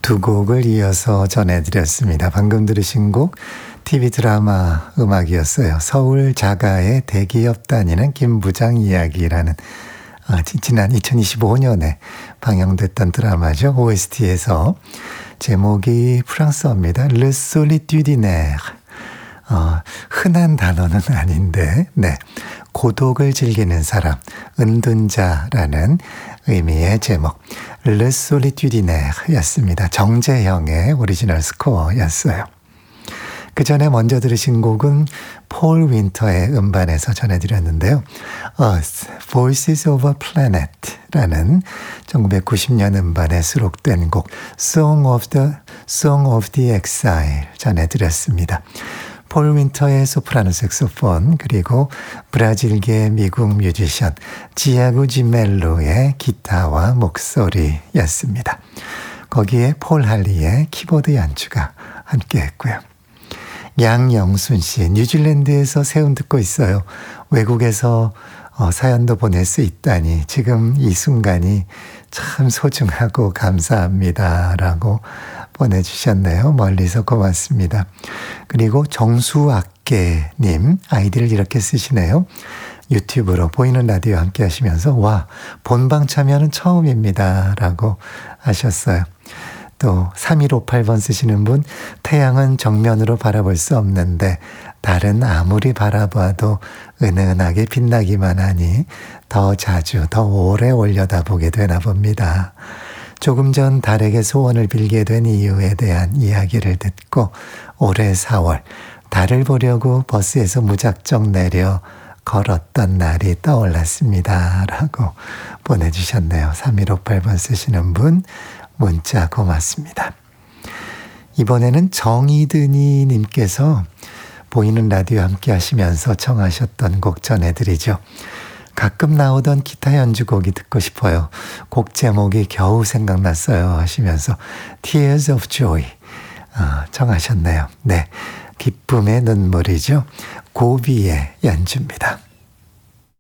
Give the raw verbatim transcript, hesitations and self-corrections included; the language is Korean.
두 곡을 이어서 전해드렸습니다. 방금 들으신 곡 티비 드라마 음악이었어요. 서울 자가의 대기업 다니는 김부장 이야기라는 아, 지난 이천이십오 년에 방영됐던 드라마죠. 오에스티에서 제목이 프랑스어입니다. Le solitude. 어, 흔한 단어는 아닌데, 네. 고독을 즐기는 사람, 은둔자라는 의미의 제목, Le solitude 였습니다. 정재형의 오리지널 스코어였어요. 그 전에 먼저 들으신 곡은 폴 윈터의 음반에서 전해드렸는데요. Earth, Voices of a Planet 라는 천구백구십 년 음반에 수록된 곡 Song of the, Song of the Exile 전해드렸습니다. 폴 윈터의 소프라노 색소폰 그리고 브라질계 미국 뮤지션 지아고 지멜로의 기타와 목소리였습니다. 거기에 폴 할리의 키보드 연주가 함께했고요. 양영순 씨, 뉴질랜드에서 세운 듣고 있어요. 외국에서 어, 사연도 보낼 수 있다니 지금 이 순간이 참 소중하고 감사합니다. 라고 보내주셨네요. 멀리서 고맙습니다. 그리고 정수학계님 아이디를 이렇게 쓰시네요. 유튜브로 보이는 라디오 함께 하시면서 와 본방 참여는 처음입니다. 라고 하셨어요. 또 삼일오팔 번 쓰시는 분 태양은 정면으로 바라볼 수 없는데 달은 아무리 바라봐도 은은하게 빛나기만 하니 더 자주 더 오래 올려다보게 되나 봅니다. 조금 전 달에게 소원을 빌게 된 이유에 대한 이야기를 듣고 올해 사월 달을 보려고 버스에서 무작정 내려 걸었던 날이 떠올랐습니다. 라고 보내주셨네요. 삼일오팔 번 쓰시는 분 문자 고맙습니다. 이번에는 정이든이 님께서 보이는 라디오 함께 하시면서 청하셨던 곡 전해드리죠. 가끔 나오던 기타 연주곡이 듣고 싶어요. 곡 제목이 겨우 생각났어요 하시면서 Tears of Joy 어, 청하셨네요. 네, 기쁨의 눈물이죠. 고비의 연주입니다.